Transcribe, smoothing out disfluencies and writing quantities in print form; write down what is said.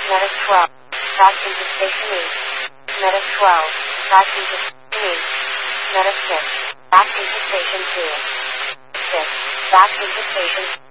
Medic 12. Back into Station E. Medic 12. Back into Station E. Medic 6. Back into Station 2. 6. Back into Station